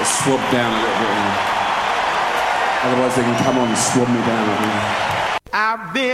get swabbed down a little bit. Otherwise they can come on and swab me down. I've been